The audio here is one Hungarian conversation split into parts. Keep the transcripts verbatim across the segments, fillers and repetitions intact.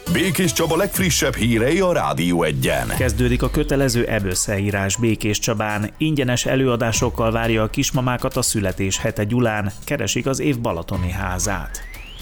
Békés Csaba legfrissebb hírei a Rádió Egyen. Kezdődik a kötelező eb összeírás Békés Csabán. Ingyenes előadásokkal várja a kismamákat a születés hete Gyulán. Keresik az év balatoni házát.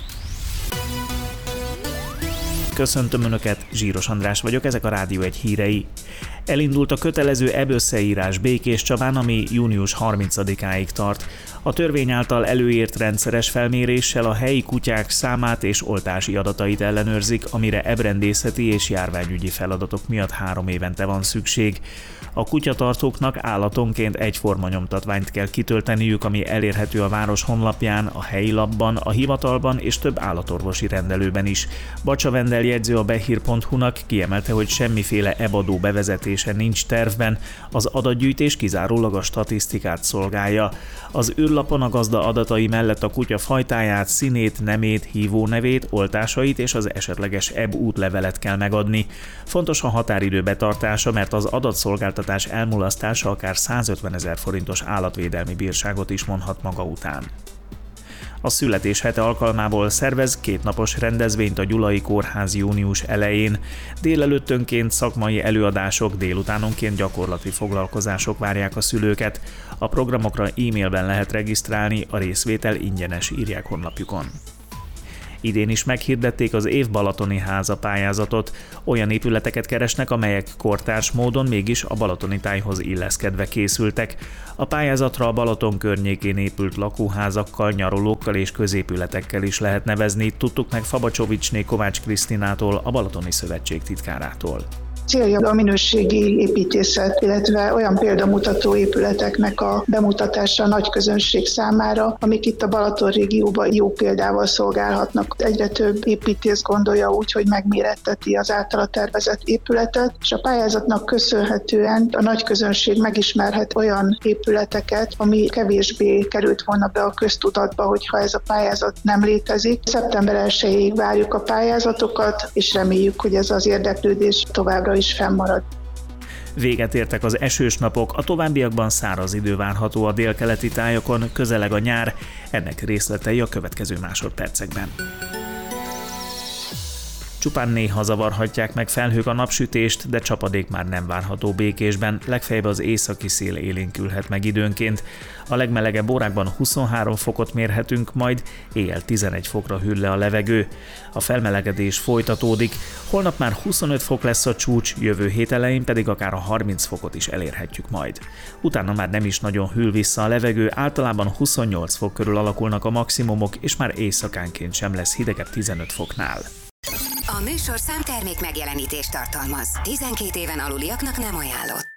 Köszöntöm Önöket, Zsíros András vagyok, ezek a Rádió Egy hírei. Elindult a kötelező eb összeírás Békés Csabán, ami június harmincadikáig tart. A törvény által előírt rendszeres felméréssel a helyi kutyák számát és oltási adatait ellenőrzik, amire ebrendészeti és járványügyi feladatok miatt három évente van szükség. A kutyatartóknak állatonként egyforma nyomtatványt kell kitölteniük, ami elérhető a város honlapján, a helyi lapban, a hivatalban és több állatorvosi rendelőben is. Bacsa Vendel jegyző a behír pont hu-nak kiemelte, hogy semmiféle ebadó bevezetése nincs tervben, az adatgyűjtés kizárólag a statisztikát szolgálja. Az űrlapon a gazda adatai mellett a kutya fajtáját, színét, nemét, hívónevét, oltásait és az esetleges eb útlevelet kell megadni. Fontos a határidő betartása, mert az adatszolgáltatás elmulasztása akár százötvenezer forintos állatvédelmi bírságot is mondhat maga után. A születés hete alkalmából szervez kétnapos rendezvényt a Gyulai Kórház június elején. Délelőttönként szakmai előadások, délutánonként gyakorlati foglalkozások várják a szülőket. A programokra e-mailben lehet regisztrálni, a részvétel ingyenes, írják honlapjukon. Idén is meghirdették az év balatoni háza pályázatot. Olyan épületeket keresnek, amelyek kortárs módon mégis a balatoni tájhoz illeszkedve készültek. A pályázatra a Balaton környékén épült lakóházakkal, nyaralókkal és középületekkel is lehet nevezni, tudtuk meg Fabacsovicsné Kovács Krisztinától, a Balatoni Szövetség titkárától. Célja a minőségi építészet, illetve olyan példamutató épületeknek a bemutatása a nagy közönség számára, amik itt a Balaton régióban jó példával szolgálhatnak. Egyre több építész gondolja úgy, hogy megméretteti az általa tervezett épületet, és a pályázatnak köszönhetően a nagy közönség megismerhet olyan épületeket, ami kevésbé került volna be a köztudatba, hogyha ez a pályázat nem létezik. szeptember elsejéig várjuk a pályázatokat, és reméljük, hogy ez az érdeklődés továbbra is fennmarad. Véget értek az esős napok, a továbbiakban száraz idő várható a délkeleti tájakon, közeleg a nyár, ennek részletei a következő másodpercekben. Csupán néha zavarhatják meg felhők a napsütést, de csapadék már nem várható Békésben, legfeljebb az északi szél élénkülhet meg időnként. A legmelegebb órákban huszonhárom fokot mérhetünk, majd éjjel tizenegy fokra hűl le a levegő. A felmelegedés folytatódik, holnap már huszonöt fok lesz a csúcs, jövő hét elején pedig akár a harminc fokot is elérhetjük majd. Utána már nem is nagyon hűl vissza a levegő, általában huszonnyolc fok körül alakulnak a maximumok, és már éjszakánként sem lesz hidegebb tizenöt foknál. A műsorszám termék megjelenítést tartalmaz. tizenkét éven aluliaknak nem ajánlott.